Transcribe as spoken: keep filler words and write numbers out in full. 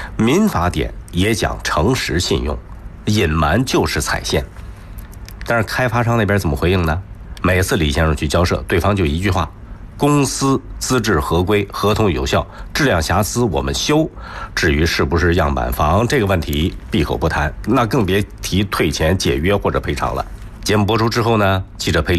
民法典也讲诚实信用，隐瞒就是踩线。但是开发商那边怎么回应呢？每次李先生去交涉，对方就一句话：公司资质合规，合同有效，质量瑕疵我们修。至于是不是样板房这个问题，闭口不谈，那更别提退钱、解约或者赔偿了。节目播出之后呢，记者陪